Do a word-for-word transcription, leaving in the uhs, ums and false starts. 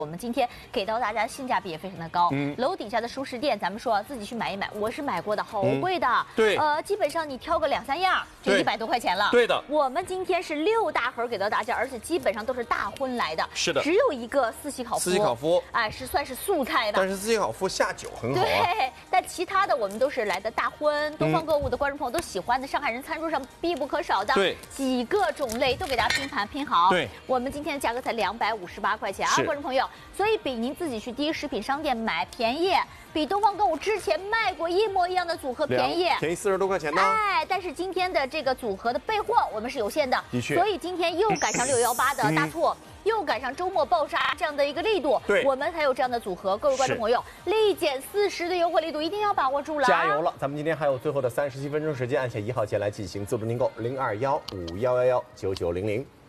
我们今天给到大家性价比也非常的高，嗯，楼底下的熟食店，咱们说自己去买一买，我是买过的，好贵的，嗯、 对， 呃，基本上你挑个两三样就一百多块钱了， 对的。 我们今天是六大盒给到大家，而且基本上都是大荤来的， 是的， 只有一个四喜烤麸， 四喜烤麸， 哎，是算是素菜吧， 但是四喜烤麸下酒很好啊， 对，但其他的我们都是来的大荤，东方购物的观众朋友都喜欢的，上海人餐桌上必不可少的， 对， 几个种类都给大家拼盘拼好， 对， 我们今天的价格才两百五十八块钱啊，观众朋友，所以比您自己去第一食品商店买便宜，比东方购物之前卖过一模一样的组合便宜， 便宜四十多块钱呢。 哎，但是今天的这个组合的备货我们是有限的， 的确， 所以今天又赶上六幺八的大促。嗯又赶上周末暴杀这样的一个力度， 对， 我们才有这样的组合。各位观众朋友，立减四十的优惠力度一定要把握住了， 加油了！咱们今天还有最后的三十七分钟时间，按下一号键来进行自助订购，零二幺五幺幺幺九九零零。